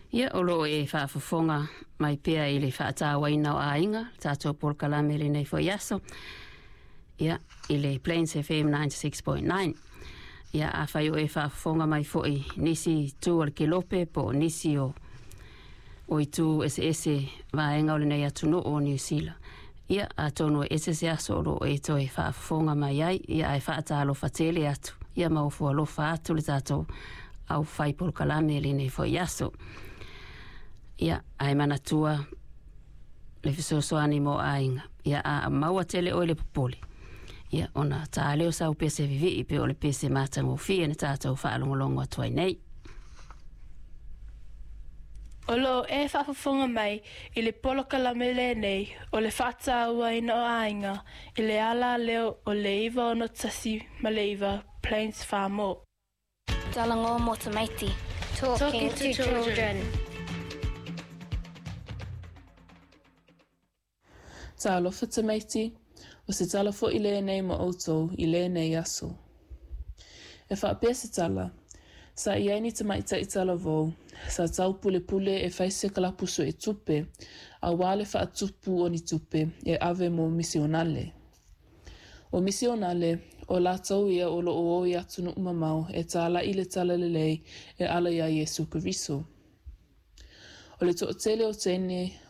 Ia olo e whaafafonga mai pia i le whaatawaina o ainga, tātou Polokalame le nei fo yaso. Ia i le Plains FM 96.9. Ia a whai o e whaafafonga mai fo i nisi tū al kilope po nisi o i tū ese vaenga o le nei atuno o New Zealand. Ia a tono ese aso olo e to e whaafafonga mai ai, ia e whaatalo whatele atu. Ia maufu alofa atu le tātou au whai Polokalame le nei fo yaso. Ia, ai manatua le fisosoani mo ainga. Ia, a maua tele o le popoli. Ia, ona ta leo sa upese vivi i pe o le pese matango fia na tātou whaalongolongo atuai nei. Olo e whaafafonga mai i le Polokalame le nei o le whaataua ina o ainga i le ala leo o le iwa o no tasi ma le iwa Plains Whamo. Dalango Motomaiti. Talking to children. Talo Tamaiti, o se tala fo i le nei mo auto i le nei aso. E whaapea se tala, sa i aini tamaita i tala vau, sa tau pule e whaise kalapuso e tupe, a wale wha tupu o ni tupe e ave mo misionale. O misionale, o la tau ia o lo o i atunu umamau e tala i le tala lelei e ala ia Jesu Keriso. O le to'atele o tene